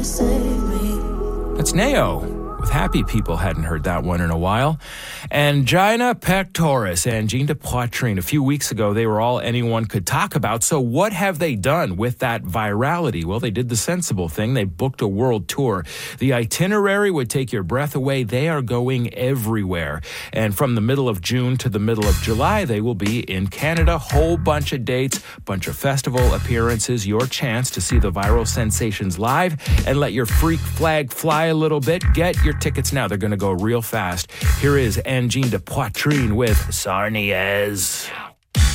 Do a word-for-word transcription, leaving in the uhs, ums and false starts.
That's Nao with Happy People. Hadn't heard that one in a while. Angina pectoris, angina de poitrine. A few weeks ago, they were all anyone could talk about. So what have they done with that virality? Well, they did the sensible thing. They booked a world tour. The itinerary would take your breath away. They are going everywhere. And from the middle of June to the middle of July, they will be in Canada. Whole bunch of dates, bunch of festival appearances, your chance to see the viral sensations live and let your freak flag fly a little bit. Get your tickets now. They're going to go real fast. Here is Angine de Poitrine with Sarniez.